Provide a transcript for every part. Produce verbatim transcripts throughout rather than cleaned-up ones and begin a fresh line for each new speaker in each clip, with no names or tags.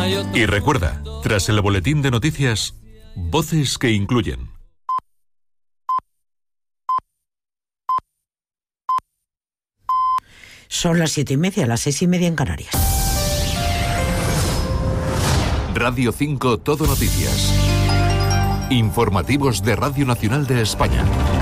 Y recuerda, tras el boletín de noticias, voces que incluyen.
Son las siete y media, las seis y media en Canarias.
Radio cinco Todo Noticias. Informativos de Radio Nacional de España.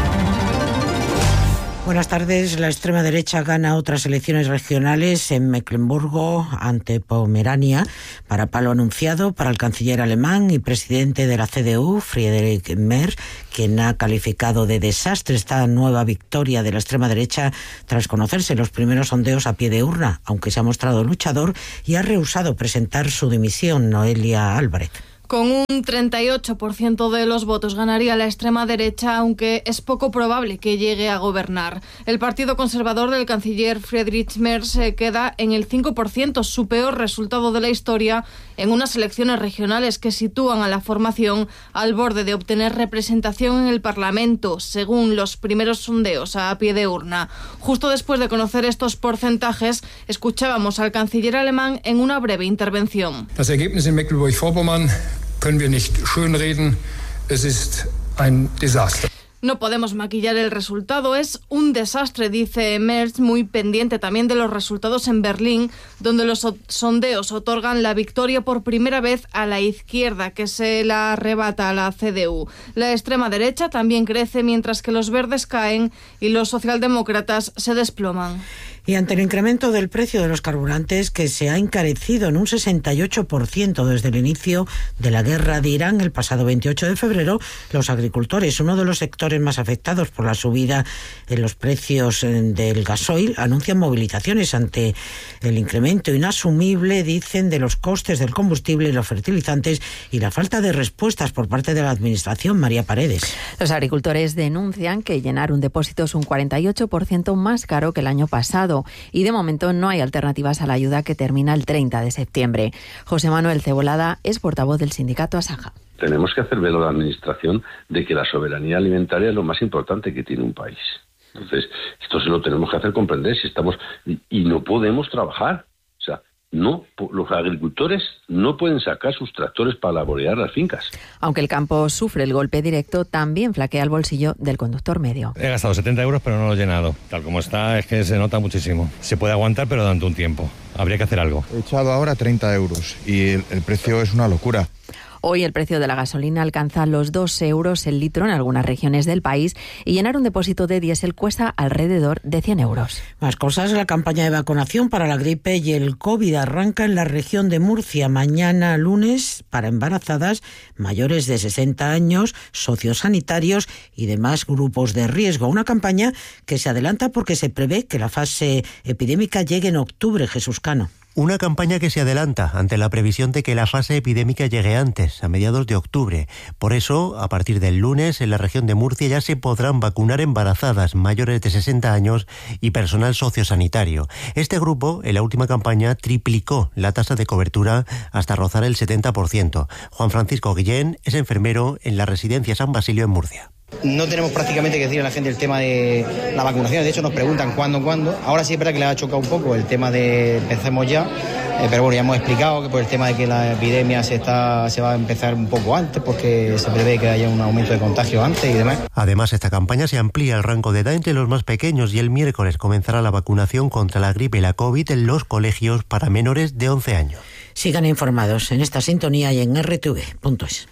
Buenas tardes. La extrema derecha gana otras elecciones regionales en Mecklemburgo ante Pomerania, para palo anunciado para el canciller alemán y presidente de la C D U, Friedrich Merz, quien ha calificado de desastre esta nueva victoria de la extrema derecha tras conocerse los primeros sondeos a pie de urna, aunque se ha mostrado luchador y ha rehusado presentar su dimisión. Noelia Álvarez.
Con un treinta y ocho por ciento de los votos ganaría la extrema derecha, aunque es poco probable que llegue a gobernar. El partido conservador del canciller Friedrich Merz se queda en el cinco por ciento, su peor resultado de la historia, en unas elecciones regionales que sitúan a la formación al borde de obtener representación en el Parlamento, según los primeros sondeos a pie de urna. Justo después de conocer estos porcentajes, escuchábamos al canciller alemán en una breve intervención.
Das Ergebnis in Mecklenburg-Vorpommern können wir nicht schönreden. Es ist ein Desaster.
No podemos maquillar el resultado, es un desastre, dice Merz, muy pendiente también de los resultados en Berlín, donde los sondeos otorgan la victoria por primera vez a la izquierda, que se la arrebata a la C D U. La extrema derecha también crece, mientras que los verdes caen y los socialdemócratas se desploman.
Y ante el incremento del precio de los carburantes, que se ha encarecido en un sesenta y ocho por ciento desde el inicio de la guerra de Irán el pasado veintiocho de febrero, los agricultores, uno de los sectores más afectados por la subida en los precios del gasoil, anuncian movilizaciones ante el incremento inasumible, dicen, de los costes del combustible y los fertilizantes y la falta de respuestas por parte de la Administración. María Paredes.
Los agricultores denuncian que llenar un depósito es un cuarenta y ocho por ciento más caro que el año pasado. Y de momento no hay alternativas a la ayuda que termina el treinta de septiembre. José Manuel Cebolada es portavoz del sindicato Asaja.
Tenemos que hacer ver a la Administración de que la soberanía alimentaria es lo más importante que tiene un país. Entonces, esto se lo tenemos que hacer comprender si estamos y, y no podemos trabajar. O sea, no, los agricultores no pueden sacar sus tractores para laborear las fincas.
Aunque el campo sufre el golpe directo, también flaquea el bolsillo del conductor medio.
He gastado setenta euros, pero no lo he llenado. Tal como está, es que se nota muchísimo. Se puede aguantar, pero durante un tiempo. Habría que hacer algo.
He echado ahora treinta euros y el, el precio es una locura.
Hoy el precio de la gasolina alcanza los dos euros el litro en algunas regiones del país y llenar un depósito de diésel cuesta alrededor de cien euros.
Más cosas, la campaña de vacunación para la gripe y el COVID arranca en la región de Murcia mañana lunes para embarazadas mayores de sesenta años, sociosanitarios y demás grupos de riesgo. Una campaña que se adelanta porque se prevé que la fase epidémica llegue en octubre. Jesús Cano.
Una campaña que se adelanta ante la previsión de que la fase epidémica llegue antes, a mediados de octubre. Por eso, a partir del lunes, en la región de Murcia ya se podrán vacunar embarazadas mayores de sesenta años y personal sociosanitario. Este grupo, en la última campaña, triplicó la tasa de cobertura hasta rozar el setenta por ciento. Juan Francisco Guillén es enfermero en la residencia San Basilio en Murcia.
No tenemos prácticamente que decir a la gente el tema de la vacunación, de hecho nos preguntan cuándo, cuándo. Ahora sí es verdad que les ha chocado un poco el tema de empecemos ya, eh, pero bueno, ya hemos explicado que por el tema de que la epidemia se está se va a empezar un poco antes porque se prevé que haya un aumento de contagio antes y demás.
Además, esta campaña se amplía el rango de edad entre los más pequeños y el miércoles comenzará la vacunación contra la gripe y la COVID en los colegios para menores de once años.
Sigan informados en esta sintonía y en erre te ve punto es.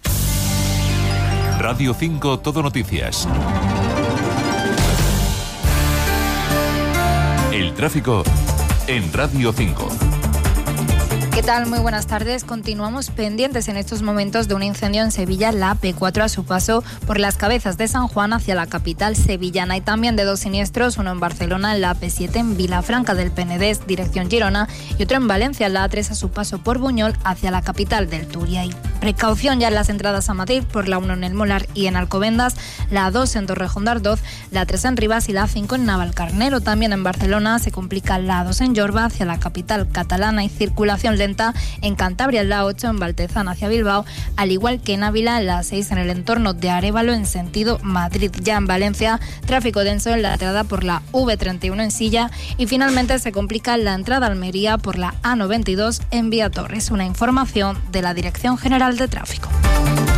Radio cinco Todo Noticias. El tráfico en Radio cinco.
¿Qué tal? Muy buenas tardes. Continuamos pendientes en estos momentos de un incendio en Sevilla, la A P cuatro, a su paso por Las Cabezas de San Juan hacia la capital sevillana, y también de dos siniestros, uno en Barcelona, en la A P siete, en Vilafranca del Penedés, dirección Girona, y otro en Valencia, en la A tres, a su paso por Buñol hacia la capital del Turia. Y precaución ya en las entradas a Madrid por la uno en El Molar y en Alcobendas, la A dos en Torrejón de Ardoz, la A tres en Rivas y la A cinco en Navalcarnero. También en Barcelona se complica la A dos en Jorba hacia la capital catalana y circulación lenta en Cantabria, la ocho en Valtezán hacia Bilbao, al igual que en Ávila, la seis en el entorno de Arévalo en sentido Madrid. Ya en Valencia, tráfico denso en la entrada por la V treinta y uno en Silla y finalmente se complica la entrada a Almería por la A noventa y dos en Vía Torres. Una información de la Dirección General de Tráfico.